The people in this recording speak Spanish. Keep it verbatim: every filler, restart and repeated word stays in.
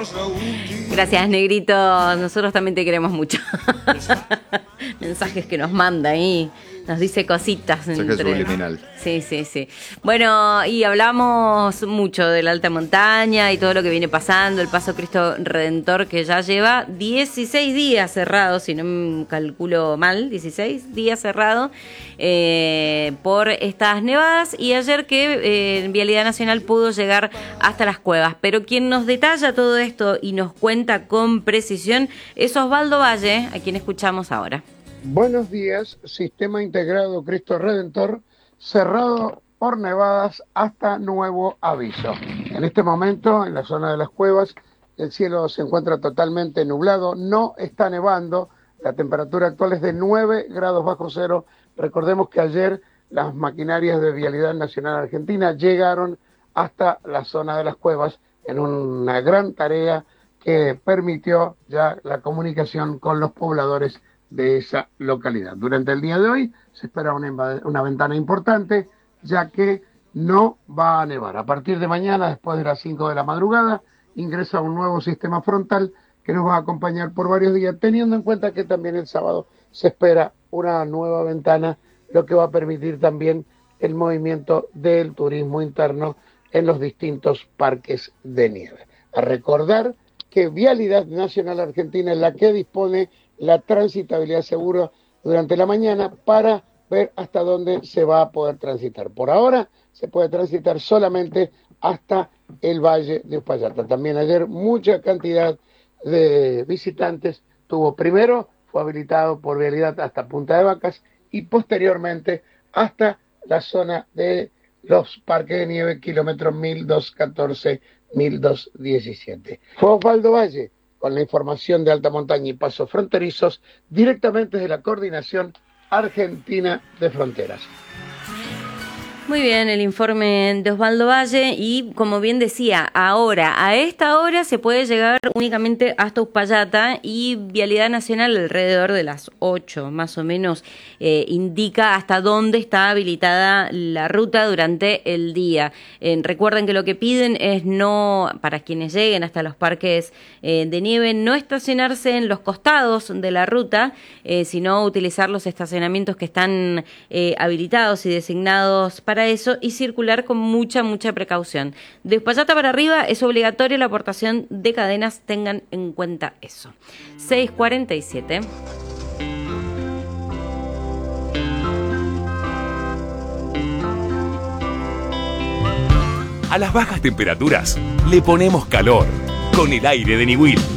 Gracias, Negrito. Nosotros también te queremos mucho. Mensajes que nos manda ahí. Nos dice cositas. Mensaje entre... subliminal. Sí, sí, sí. Bueno, y hablamos mucho de la alta montaña y todo lo que viene pasando, el Paso Cristo Redentor, que ya lleva dieciséis días cerrado, si no me calculo mal, dieciséis días cerrado eh, por estas nevadas, y ayer que eh, Vialidad Nacional pudo llegar hasta las cuevas. Pero quien nos detalla todo esto y nos cuenta con precisión es Osvaldo Valle, a quien escuchamos ahora. Buenos días. Sistema integrado Cristo Redentor cerrado por nevadas hasta nuevo aviso. En este momento, en la zona de las cuevas, el cielo se encuentra totalmente nublado, no está nevando, la temperatura actual es de nueve grados bajo cero. Recordemos que ayer las maquinarias de Vialidad Nacional Argentina llegaron hasta la zona de las cuevas en una gran tarea que permitió ya la comunicación con los pobladores de esa localidad. Durante el día de hoy se espera una, una ventana importante, ya que no va a nevar. A partir de mañana, después de las cinco de la madrugada, ingresa un nuevo sistema frontal que nos va a acompañar por varios días, teniendo en cuenta que también el sábado se espera una nueva ventana, lo que va a permitir también el movimiento del turismo interno en los distintos parques de nieve. A recordar que Vialidad Nacional Argentina es la que dispone la transitabilidad segura durante la mañana para ver hasta dónde se va a poder transitar. Por ahora se puede transitar solamente hasta el Valle de Uspallata. También ayer mucha cantidad de visitantes tuvo, primero fue habilitado por Vialidad hasta Punta de Vacas y posteriormente hasta la zona de los parques de nieve, kilómetros mil doscientos catorce, mil doscientos diecisiete. Fue Osvaldo Valle con la información de alta montaña y pasos fronterizos directamente de la Coordinación Argentina de Fronteras. Muy bien, el informe de Osvaldo Valle, y como bien decía, ahora, a esta hora se puede llegar únicamente hasta Uspallata, y Vialidad Nacional alrededor de las ocho más o menos eh, indica hasta dónde está habilitada la ruta durante el día. Eh, recuerden que lo que piden es no, para quienes lleguen hasta los parques eh, de nieve, no estacionarse en los costados de la ruta, eh, sino utilizar los estacionamientos que están eh, habilitados y designados para eso, y circular con mucha, mucha precaución. De Uspallata para arriba es obligatoria la aportación de cadenas, tengan en cuenta eso. seis cuarenta y siete. A las bajas temperaturas le ponemos calor con el aire de Niwil.